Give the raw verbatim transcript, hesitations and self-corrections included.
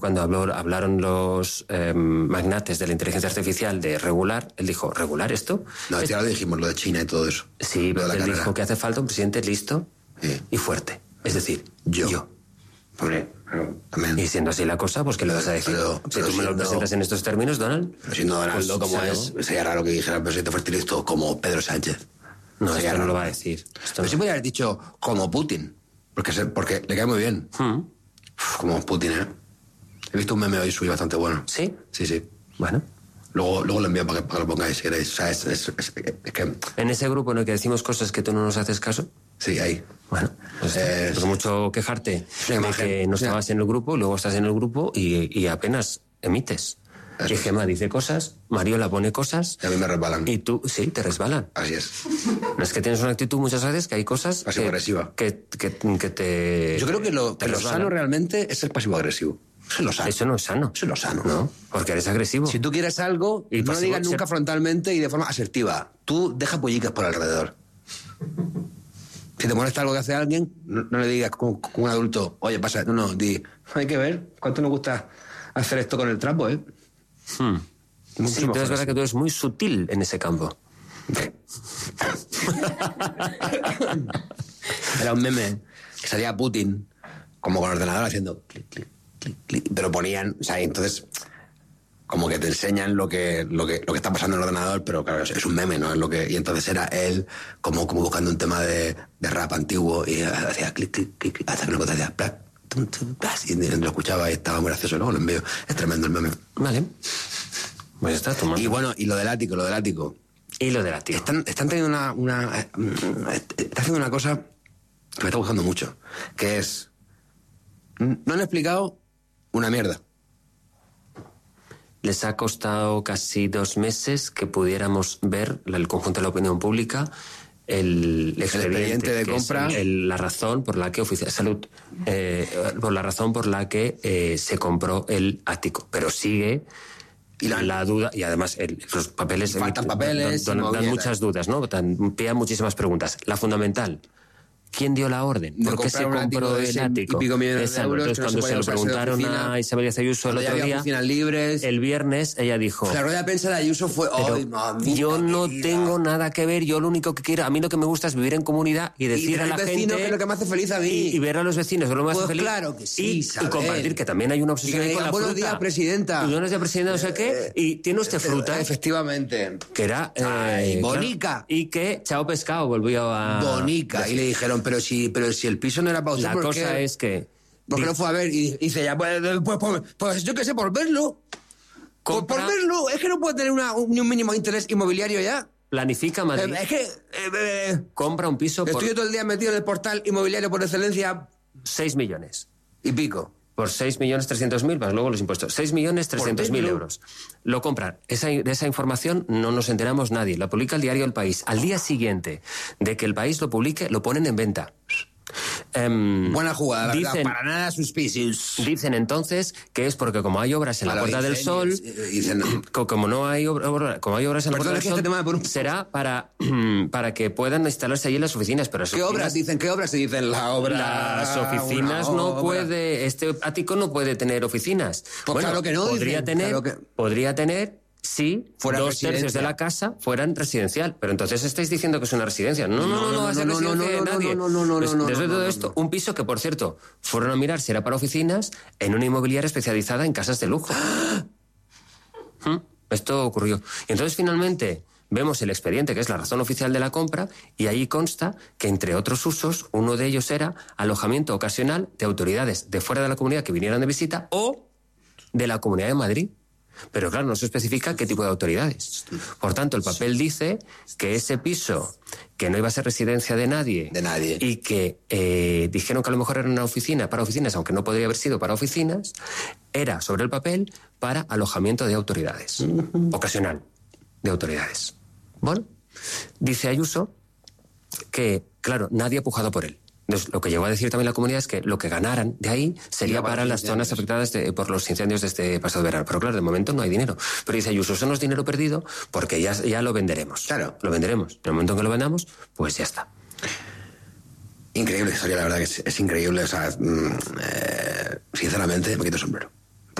cuando habló, hablaron los eh, magnates de la inteligencia artificial de regular, él dijo, ¿regular esto? No, es... ya lo dijimos, lo de China y todo eso. Sí, pero él carrera. dijo que hace falta un presidente listo sí. y fuerte. Es decir, yo. yo. Hombre, Amén. Y siendo así la cosa, pues ¿qué le vas a decir? Pero, pero si tú me lo presentas en estos términos, Donald... Pero siendo Donaldo pues, como es, no. sería raro que dijera el presidente fuerte y listo como Pedro Sánchez. No, esto no lo va a decir. Esto pero no. sí podría haber dicho como Putin, porque, se, porque le cae muy bien. Hmm. Uf, como Putin, ¿eh? He visto un meme hoy suyo bastante bueno. ¿Sí? Sí, sí. Bueno. Luego, luego lo envío para que, para que lo pongáis si queréis. O sea, es, es, es, es que... ¿En ese grupo en el que decimos cosas que tú no nos haces caso? Sí, ahí. Bueno, pues es... por mucho quejarte de que no estabas sí. en el grupo, luego estás en el grupo y, y apenas emites. Eso y Gemma dice cosas, Mariola pone cosas... Y a mí me resbalan. Y tú, sí, te resbalan. Así es. No es que tienes una actitud muchas veces que hay cosas... Pasivo-agresiva. Que, que, que, que te... Yo creo que lo, que lo sano realmente es ser pasivo-agresivo. Eso no, Eso no es sano. Eso no es sano. No, porque eres agresivo. Si tú quieres algo, y no lo digas nunca ser... frontalmente y de forma asertiva. Tú deja pollicas por alrededor. Si te molesta algo que hace alguien, no, no le digas como, como un adulto, oye, pasa, no, no, di, hay que ver cuánto nos gusta hacer esto con el trapo, ¿eh? Hmm. Sí, entonces es verdad que tú eres muy sutil en ese campo. Era un meme que salía Putin como con el ordenador haciendo clic, clic, clic, clic, pero ponían, o sea, entonces como que te enseñan lo que, lo que, lo que está pasando en el ordenador, pero claro, es un meme, ¿no? Es lo que, y entonces era él como, como buscando un tema de, de rap antiguo y hacía clic, clic, clic, hasta que una cosa hacía plac, tum, tum, plac, y lo escuchaba y estaba muy gracioso, luego lo envío. Es tremendo el meme. Vale. Pues está tomando. Y bueno, y lo del ático, lo del ático. Y lo del ático. Están, están teniendo una, una... Está haciendo una cosa que me está gustando mucho, que es... No han explicado una mierda. Les ha costado casi dos meses que pudiéramos ver el conjunto de la opinión pública el, el expediente de compra, el, el, la razón por la que oficial salud eh, por la razón por la que eh, se compró el ático, pero sigue y la, la duda y además el, los papeles faltan papeles dan, dan, dan muchas dudas, no dan pie a muchísimas preguntas. La fundamental: ¿quién dio la orden? ¿Por qué se compró el ático? Y pico millones de euros, entonces, cuando no se, se lo preguntaron a Isabel Díaz Ayuso el otro día, oficinas libres. El viernes, ella dijo... La rueda de prensa de Ayuso fue... Pero mamita, yo no querida. tengo nada que ver, yo lo único que quiero... A mí lo que me gusta es vivir en comunidad y decir y a la vecino, gente... que es lo que me hace feliz a mí. Y, y ver a los vecinos, que es lo que me hace pues feliz. Claro que sí, y, y compartir, que también hay una obsesión y que con la buenos fruta. días, presidenta. Buenos días, presidenta, no sé qué. Y tiene usted fruta. Efectivamente. Que era... Eh, Ay, bonica. Claro, y que Chao Pescado volvió a... Bonica. Y le dijeron, pero si, pero si el piso no era para usted, La ¿por cosa qué? es que... ¿Por qué no fue a ver? Y dice ya, pues, pues, pues, pues yo qué sé, por verlo. Compra, por, por verlo. Es que no puede tener una, un, ni un mínimo interés inmobiliario ya. Planifica Madrid. Eh, es que... Eh, eh, compra un piso estoy por... Estoy todo el día metido en el portal inmobiliario por excelencia. seis millones. Y pico. Por seis millones trescientos mil, más luego los impuestos. seis millones trescientos mil euros. Lo compran. Esa, de esa información no nos enteramos nadie. La publica el diario El País. Al día siguiente de que El País lo publique, lo ponen en venta. Um, Buena jugada, la dicen, verdad, para nada suspicious. Dicen entonces que es porque como hay obras en para la Puerta del Sol, dicen, como no hay obra, como hay obras en la Puerta del Sol, este un... será para, para que puedan instalarse allí en las oficinas. Pero ¿Qué oficinas, obras dicen? ¿Qué obras se dicen? La obra. Las oficinas no obra. puede, este ático no puede tener oficinas. Pues bueno, claro que no. Podría dicen, tener, claro que... podría tener. Si fuera dos tercios de la casa fueran residencial. Pero entonces estáis diciendo que es una residencia. No, no, no, no, no va a ser residencia de nadie. No, no, no, no, no. Desde todo esto, un piso que, por cierto, fueron a mirar si era para oficinas en una inmobiliaria especializada en casas de lujo. ¿Mm? Esto ocurrió. Y entonces, finalmente, vemos el expediente, que es la razón oficial de la compra, y ahí consta que, entre otros usos, uno de ellos era alojamiento ocasional de autoridades de fuera de la comunidad que vinieran de visita o de la Comunidad de Madrid. Pero claro, no se especifica qué tipo de autoridades. Por tanto, el papel dice que ese piso, que no iba a ser residencia de nadie, de nadie. y que eh, dijeron que a lo mejor era una oficina para oficinas, aunque no podría haber sido para oficinas, era sobre el papel para alojamiento de autoridades, uh-huh. ocasional de autoridades. Bueno, dice Ayuso que, claro, nadie ha pujado por él. Entonces, lo que llegó a decir también la comunidad es que lo que ganaran de ahí sería para las zonas afectadas de, por los incendios de este pasado verano. Pero claro, de momento no hay dinero. Pero dice Ayuso, eso no es dinero perdido porque ya, ya lo venderemos. Claro. Lo venderemos. En el momento en que lo vendamos, pues ya está. Increíble historia, la verdad que es, es increíble. O sea, mm, eh, sinceramente, me quito el sombrero.